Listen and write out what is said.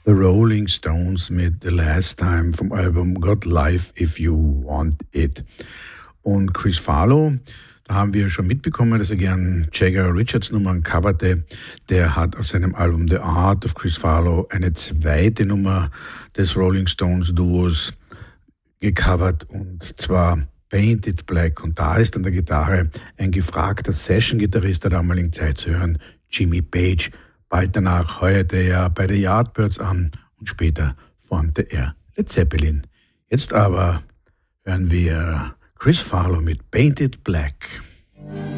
The Rolling Stones mit The Last Time vom Album Got Life If You Want It. Und Chris Farlow, da haben wir schon mitbekommen, dass er gern Jagger Richards Nummern coverte. Der hat auf seinem Album The Art of Chris Farlow eine zweite Nummer des Rolling Stones Duos gecovert, und zwar Painted Black. Und da ist an der Gitarre ein gefragter Session-Gitarrist der damaligen Zeit zu hören, Jimmy Page. Bald danach heuerte er bei The Yardbirds an und später formte er Led Zeppelin. Jetzt aber hören wir Chris Farlow mit Painted Black.